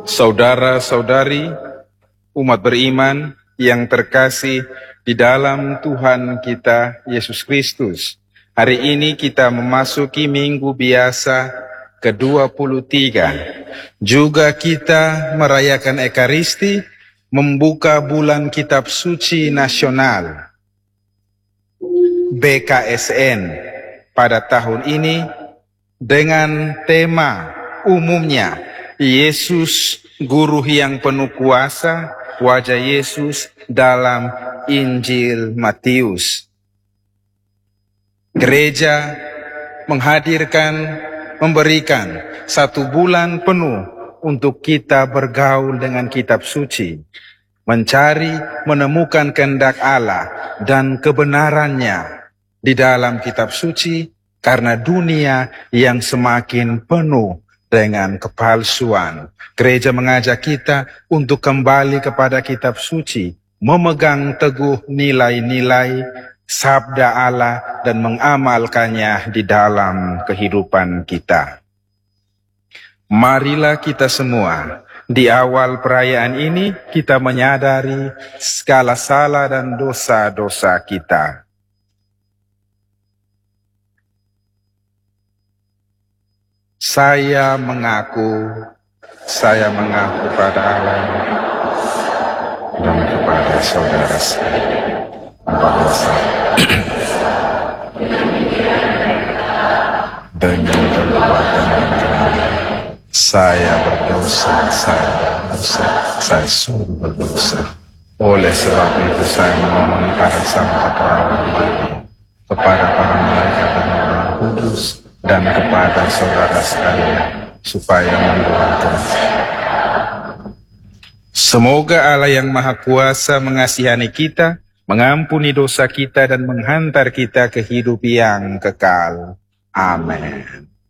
Saudara-saudari, umat beriman yang terkasih di dalam Tuhan kita Yesus Kristus, hari ini kita memasuki minggu biasa ke-23. Juga kita merayakan Ekaristi, membuka bulan Kitab Suci Nasional BKSN pada tahun ini dengan tema umumnya Yesus Guru yang penuh kuasa, wajah Yesus dalam Injil Matius. Gereja memberikan 1 bulan penuh untuk kita bergaul dengan kitab suci, mencari, menemukan kehendak Allah dan kebenarannya di dalam kitab suci, karena dunia yang semakin penuh dengan kepalsuan. Gereja mengajak kita untuk kembali kepada kitab suci, memegang teguh nilai-nilai sabda Allah dan mengamalkannya di dalam kehidupan kita. Marilah kita semua di awal perayaan ini kita menyadari segala salah dan dosa-dosa kita. Saya mengaku pada Allah dan kepada saudara sekalian bahwa dengan perbuatan saya berdosa, saya sungguh berdosa. Oleh sebab itu saya memohon pada Sang Penerang kepada para malaikat dan Roh Kudus dan kepada saudara sekalian supaya mendoakan. Semoga Allah yang Maha Kuasa mengasihani kita, mengampuni dosa kita dan menghantar kita ke hidup yang kekal. Amin.